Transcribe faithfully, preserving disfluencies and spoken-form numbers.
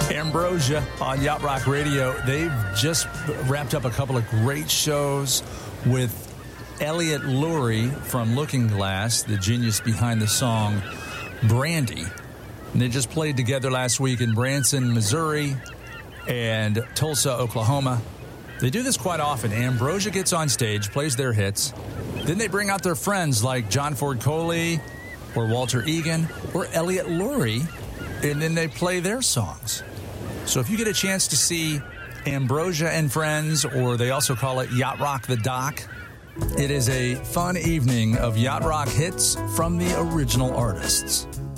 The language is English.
Ambrosia on Yacht Rock Radio. They've just wrapped up a couple of great shows with Elliot Lurie from Looking Glass, the genius behind the song Brandy. And they just played together last week in Branson, Missouri, and Tulsa, Oklahoma. They do this quite often. Ambrosia gets on stage, plays their hits. Then they bring out their friends like John Ford Coley or Walter Egan or Elliot Lurie, and then they play their songs. So if you get a chance to see Ambrosia and Friends, or they also call it Yacht Rock the Dock, it is a fun evening of Yacht Rock hits from the original artists.